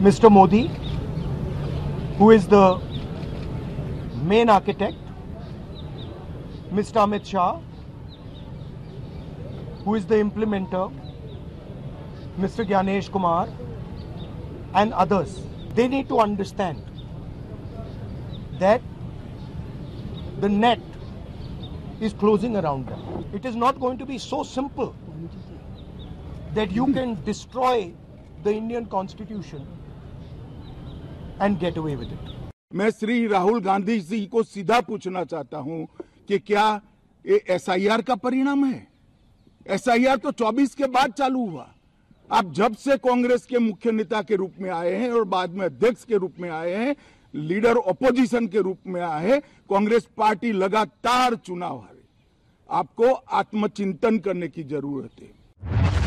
Mr. Modi, who is the main architect, Mr. Amit Shah, who is the implementer, Mr. Gyanesh Kumar, and others. They need to understand that the net is closing around them. It is not going to be so simple that you can destroy the Indian Constitution and get away with it. मैं श्री राहुल गांधी जी को सीधा पूछना चाहता हूं कि क्या ये SIR का परिणाम है? एसआईआर तो 24 के बाद चालू हुआ। आप जब से कांग्रेस के मुख्य नेता के रूप में आए हैं और बाद में अध्यक्ष के रूप में आए हैं, लीडर ऑपोजिशन के रूप में आए हैं, कांग्रेस पार्टी लगातार चुनाव हारे। आपको आत्मचिंतन करने की जरूरत है।